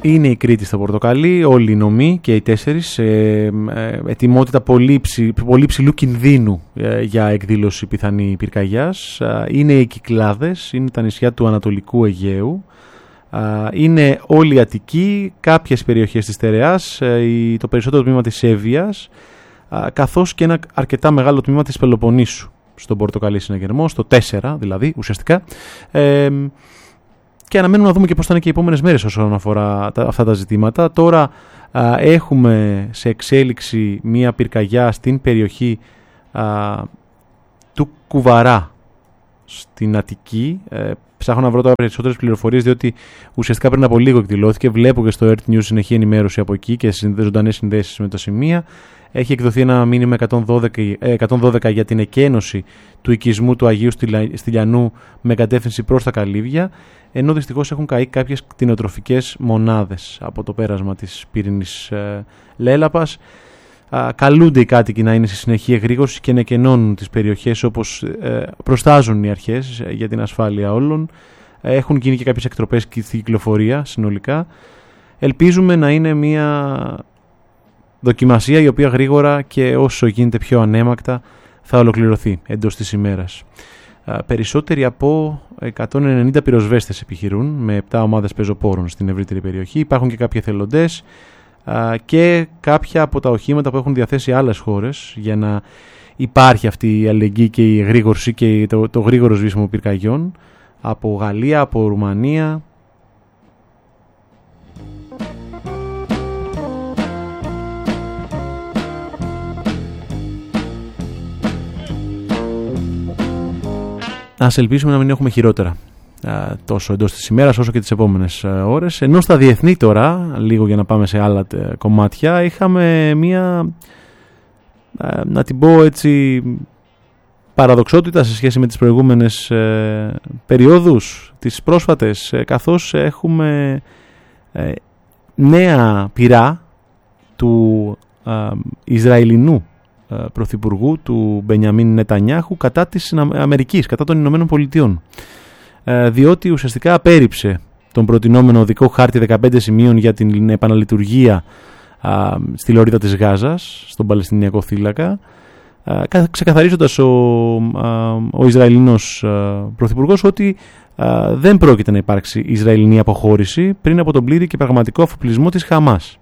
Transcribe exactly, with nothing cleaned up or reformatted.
Είναι η Κρήτη στο πορτοκαλί, όλοι οι νομοί και οι τέσσερις, ε, ε, ετοιμότητα πολύ, ψη, πολύ ψηλού κινδύνου ε, για εκδήλωση πιθανή πυρκαγιάς. Ε, είναι οι Κυκλάδες, είναι τα νησιά του Ανατολικού Αιγαίου, ε, είναι όλη η Αττική, κάποιες περιοχές της Στερεάς, ε, το περισσότερο τμήμα της Εύβοιας, ε, καθώς και ένα αρκετά μεγάλο τμήμα της Πελοποννήσου στον πορτοκαλί συναγερμό, στο τέσσερα δηλαδή ουσιαστικά. Ε, Και αναμένουμε να δούμε και πώς θα είναι και οι επόμενες μέρες όσον αφορά τα, αυτά τα ζητήματα. Τώρα α, έχουμε σε εξέλιξη μία πυρκαγιά στην περιοχή α, του Κουβαρά στην Αττική. Ε, ψάχνω να βρω τώρα περισσότερες πληροφορίες, διότι ουσιαστικά πριν από λίγο εκδηλώθηκε. Βλέπω και στο Earth News συνεχή ενημέρωση από εκεί και ζωντανές συνδέσεις με τα σημεία. Έχει εκδοθεί ένα μήνυμα εκατόν δώδεκα, εκατόν δώδεκα για την εκένωση του οικισμού του Αγίου Στυλιανού με κατεύθυνση προς τα Καλύβια, ενώ δυστυχώς έχουν καεί κάποιες κτηνοτροφικές μονάδες από το πέρασμα της πύρινης ε, Λέλαπας. Α, καλούνται οι κάτοικοι να είναι σε συνεχή εγρήγορση και να εκενώνουν τις περιοχές όπως ε, προστάζουν οι αρχές για την ασφάλεια όλων. Έχουν γίνει και κάποιες εκτροπές στην κυκλοφορία συνολικά. Ελπίζουμε να είναι μια δοκιμασία η οποία γρήγορα και όσο γίνεται πιο ανέμακτα θα ολοκληρωθεί εντός της ημέρας. Περισσότεροι από εκατόν ενενήντα πυροσβέστες επιχειρούν με επτά ομάδες πεζοπόρων στην ευρύτερη περιοχή. Υπάρχουν και κάποιοι εθελοντές και κάποια από τα οχήματα που έχουν διαθέσει άλλες χώρες για να υπάρχει αυτή η αλληλεγγύη και η εγρήγορση και το, το γρήγορο σβήσιμο πυρκαγιών από Γαλλία, από Ρουμανία. Ας ελπίσουμε να μην έχουμε χειρότερα α, τόσο εντός της ημέρας όσο και τις επόμενες α, ώρες. Ενώ στα διεθνή τώρα, λίγο για να πάμε σε άλλα τε, κομμάτια, είχαμε μία, α, να την πω έτσι, παραδοξότητα σε σχέση με τις προηγούμενες ε, περιόδους, τις πρόσφατες, ε, καθώς έχουμε ε, νέα πυρά του α, Ισραηλινού Πρωθυπουργού του Μπενιαμίν Νετανιάχου κατά της Αμερικής, κατά των Ηνωμένων Πολιτειών, διότι ουσιαστικά απέρριψε τον προτινόμενο οδικό χάρτη δεκαπέντε σημείων για την επαναλειτουργία α, στη λωρίδα της Γάζας, στον Παλαιστινιακό θύλακα, α, ξεκαθαρίζοντας ο, α, ο Ισραηλινός α, Πρωθυπουργός ότι α, δεν πρόκειται να υπάρξει Ισραηλινή αποχώρηση πριν από τον πλήρη και πραγματικό αφοπλισμό της Χαμάς.